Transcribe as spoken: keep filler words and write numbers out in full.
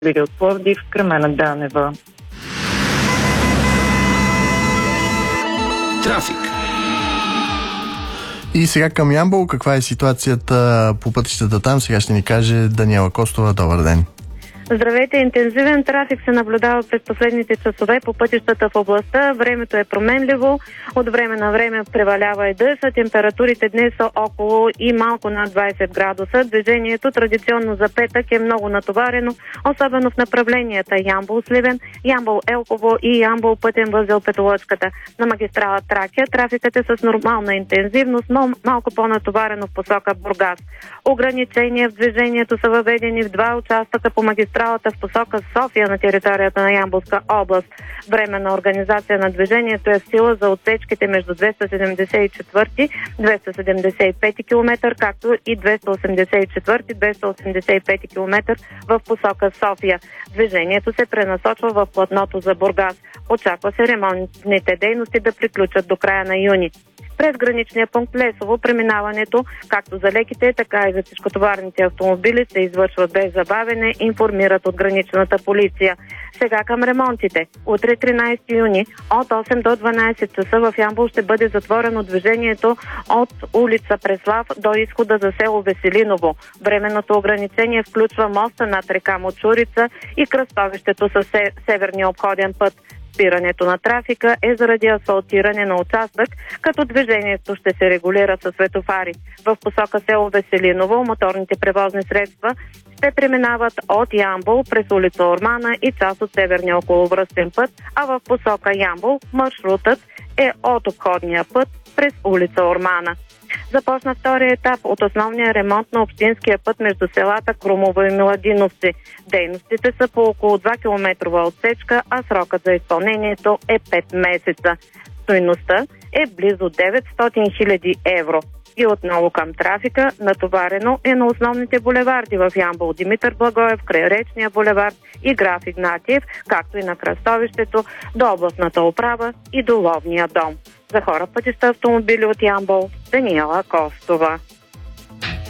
от Пловдив, Кремена Данева. Трафик. И сега към Ямбол. Каква е ситуацията по пътищата там? Сега ще ни каже Даниела Костова. Добър ден. Здравейте! Интензивен трафик се наблюдава през последните часове по пътищата в областта. Времето е променливо. От време на време превалява и дъжд. Температурите днес са около и малко над двайсет градуса. Движението традиционно за петък е много натоварено, особено в направленията Ямбол-Сливен, Ямбол-Елхово и Ямбол-Пътен възел Петолъчката. На магистрала Тракия трафикът е с нормална интензивност, но малко по-натоварено в посока Бургас. Ограничения в движението са въведени в два участъка по магистрала в посока София на територията на Ямболска област. Временна организация на движението е в сила за отсечките между двеста седемдесет и четвърти двеста седемдесет и пети километър, както и двеста осемдесет и четвърти двеста осемдесет и пети километър в посока София. Движението се пренасочва в платното за Бургас. Очаква се ремонтните дейности да приключат до края на юни. През граничния пункт Лесово преминаването, както за леките, така и за тежкотоварните автомобили, се извършва без забавене, информират от граничната полиция. Сега към ремонтите. Утре, тринайсети юни, от осем до дванайсет часа в Ямбол ще бъде затворено движението от улица Преслав до изхода за село Веселиново. Временното ограничение включва моста над река Мочурица и кръстовището със северния обходен път. Спирането на трафика е заради асфалтиране на участък, като движението ще се регулира със светофари. В посока село Веселиново моторните превозни средства ще преминават от Ямбол през улица Ормана и част от северния околовръстен път, а в посока Ямбол маршрутът е от обходния път през улица Ормана. Започна втория етап от основния ремонт на общинския път между селата Крумово и Миладиновци. Дейностите са по около два километрова отсечка, а срокът за изпълнението е пет месеца. Стойността е близо деветстотин хиляди евро. И отново към трафика, натоварено е на основните булеварди в Ямбол: Димитър Благоев, Крайречния булевард и Граф Игнатиев, както и на кръстовището до областната управа и до Ловния дом. За хора, пътища, автомобили от Ямбол, Даниела Костова.